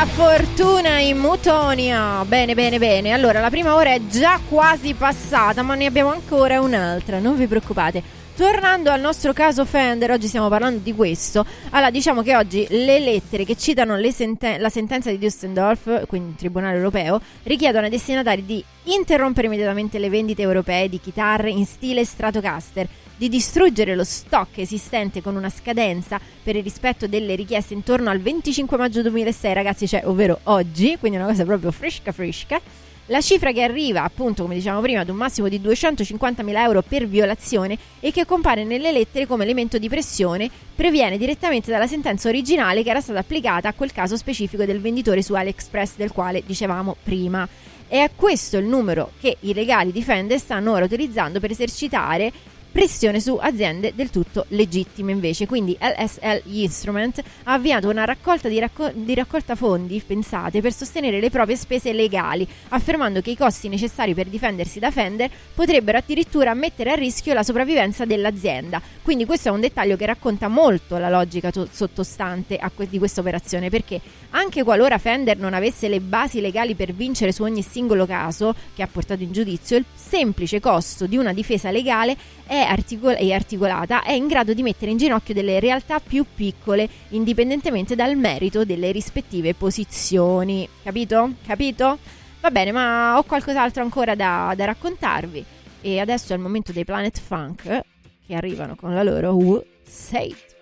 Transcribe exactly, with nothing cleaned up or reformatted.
La fortuna in Mutonia. Bene, bene, bene. Allora, la prima ora è già quasi passata, ma ne abbiamo ancora un'altra, non vi preoccupate. Tornando al nostro caso Fender, oggi stiamo parlando di questo. Allora, diciamo che oggi le lettere che citano le senten- la sentenza di Düsseldorf, quindi il Tribunale Europeo, richiedono ai destinatari di interrompere immediatamente le vendite europee di chitarre in stile Stratocaster, di distruggere lo stock esistente con una scadenza per il rispetto delle richieste intorno al venticinque maggio duemilasei, ragazzi, cioè ovvero oggi, quindi una cosa proprio fresca fresca. La cifra che arriva, appunto, come dicevamo prima, ad un massimo di duecentocinquantamila euro per violazione e che compare nelle lettere come elemento di pressione, proviene direttamente dalla sentenza originale che era stata applicata a quel caso specifico del venditore su AliExpress del quale dicevamo prima. E è questo il numero che i legali di Fender stanno ora utilizzando per esercitare pressione su aziende del tutto legittime invece. Quindi L S L Instrument ha avviato una raccolta di, racco- di raccolta fondi, pensate, per sostenere le proprie spese legali, affermando che i costi necessari per difendersi da Fender potrebbero addirittura mettere a rischio la sopravvivenza dell'azienda. Quindi questo è un dettaglio che racconta molto la logica to- sottostante a que- di questa operazione, perché anche qualora Fender non avesse le basi legali per vincere su ogni singolo caso che ha portato in giudizio, il semplice costo di una difesa legale è articol- e articolata è in grado di mettere in ginocchio delle realtà più piccole, indipendentemente dal merito delle rispettive posizioni. Capito? Capito? Va bene, ma ho qualcos'altro ancora da, da raccontarvi. E adesso è il momento dei Planet Funk, che arrivano con la loro Who Said.